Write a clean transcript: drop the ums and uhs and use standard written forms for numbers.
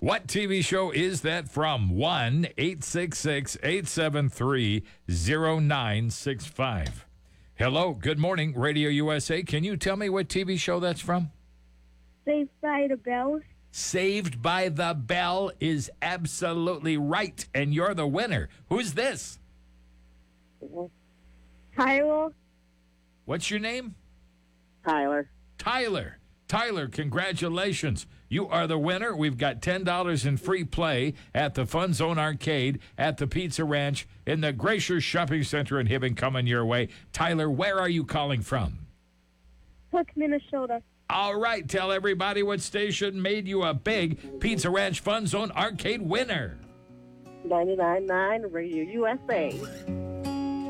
What TV show is that from? 1-866-873-0965. Hello, good morning, Radio USA. Can you tell me what TV show that's from? Saved by the Bell. Saved by the Bell is absolutely right, and you're the winner. Who's this? Tyler. What's your name? Tyler. Tyler. Tyler, congratulations. You are the winner. We've got $10 in free play at the Fun Zone Arcade at the Pizza Ranch in the Glacier Shopping Center in Hibbing coming your way. Tyler, where are you calling from? Cook, Minnesota. All right, tell everybody what station made you a big Pizza Ranch Fun Zone Arcade winner. 99.9 Radio USA.